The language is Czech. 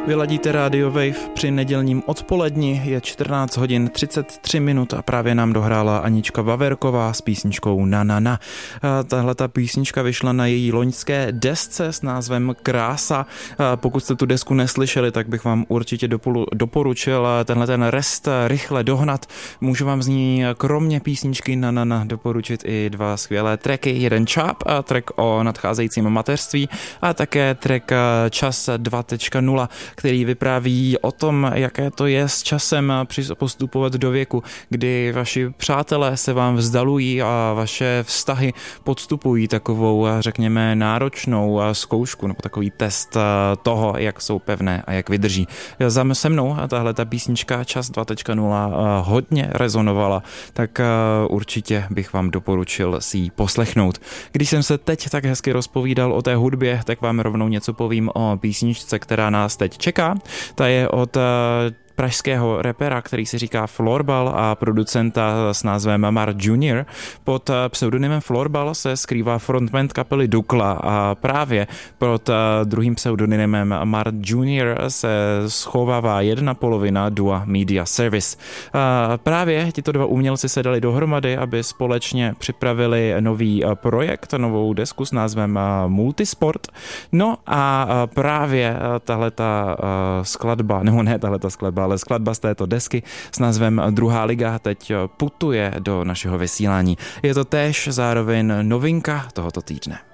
Vyladíte Radio Wave při nedělním odpoledni, je 14 hodin 33 minut a právě nám dohrála Anička Vaverková s písničkou Na na na. Tahle ta písnička vyšla na její loňské desce s názvem Krása. Pokud jste tu desku neslyšeli, tak bych vám určitě doporučil tenhle ten rest rychle dohnat. Můžu vám z ní kromě písničky Na na na doporučit i dva skvělé tracky. Jeden Čáp, track o nadcházejícím mateřství a také track Čas 2.0, který vypráví o tom, jaké to je s časem postupovat do věku, kdy vaši přátelé se vám vzdalují a vaše vztahy podstupují takovou, řekněme, náročnou zkoušku nebo takový test toho, jak jsou pevné a jak vydrží. Se mnou tahle ta písnička Čas 2.0 hodně rezonovala, tak určitě bych vám doporučil si ji poslechnout. Když jsem se teď tak hezky rozpovídal o té hudbě, tak vám rovnou něco povím o písničce, která nás teď čeká. Ta je od pražského rapera, který se říká Florbal a producenta s názvem Mart Junior. Pod pseudonymem Florbal se skrývá frontman kapely Dukla a právě pod druhým pseudonymem Mart Junior se schovává jedna polovina dua Media Service. Právě tito dva umělci se dali dohromady, aby společně připravili nový projekt, novou desku s názvem Multisport. No a právě tahleta skladba, nebo ne tahleta skladba, ale skladba z této desky s názvem Druhá liga teď putuje do našeho vysílání. Je to též zároveň novinka tohoto týdne.